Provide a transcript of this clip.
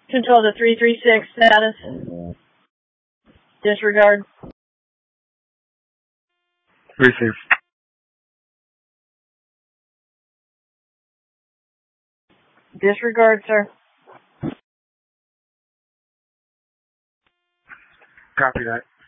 Control to 336 status. Disregard. Receive. Disregard, sir. Copy that.